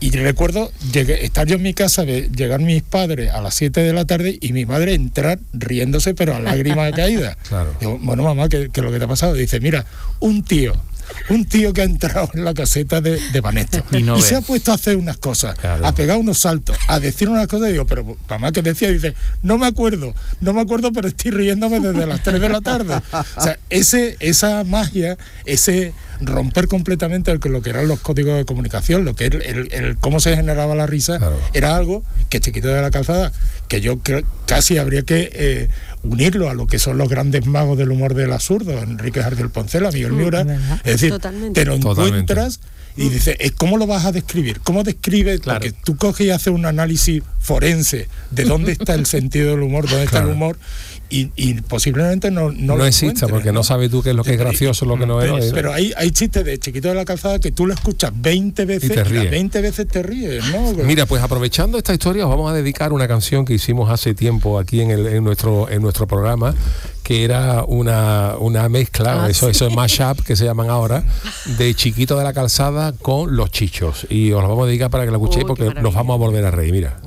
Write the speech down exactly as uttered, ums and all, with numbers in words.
Y recuerdo llegué, estar yo en mi casa, de llegar mis padres a las siete de la tarde y mi madre entrar riéndose, pero a lágrimas caídas. Claro. Digo, bueno, mamá, ¿qué, qué es lo que te ha pasado? Dice, mira, un tío, un tío que ha entrado en la caseta de, de Banesto Y no y ve. se ha puesto a hacer unas cosas, Claro. a pegar unos saltos, a decir unas cosas. Y digo, pero mamá, ¿qué decía? Dice, no me acuerdo, no me acuerdo, pero estoy riéndome desde las tres de la tarde. O sea, ese, esa magia, ese romper completamente el, lo que eran los códigos de comunicación, lo que el, el, el cómo se generaba la risa, Claro. era algo que Chiquito de la Calzada, que yo creo casi habría que eh, unirlo a lo que son los grandes magos del humor del absurdo, Enrique Jardiel Poncela, Miguel Miura. ¿verdad? Es decir, Totalmente. te lo Totalmente. encuentras y dices, eh, ¿cómo lo vas a describir? ¿Cómo describes? Claro. Porque tú coges y haces un análisis forense de dónde está el sentido del humor, dónde está Claro. el humor, y, y posiblemente no, no, No, lo exista, encuentres, porque no sabes tú qué es lo que es gracioso, lo que no es. Pero, ¿no? pero hay, hay chistes de Chiquito de la Calzada que tú lo escuchas veinte veces Y te y las ríes. veinte veces te ríes, ¿no? Mira, pues aprovechando esta historia, os vamos a dedicar una canción que hicimos hace tiempo aquí en, el, en nuestro en nuestro programa, que era una, una mezcla, Ah, eso, sí. eso es mashup, que se llaman ahora, de Chiquito de la Calzada con Los Chichos. Y os lo vamos a dedicar para que la escuchéis, Uy, qué porque nos maravilla. vamos a volver a reír, mira.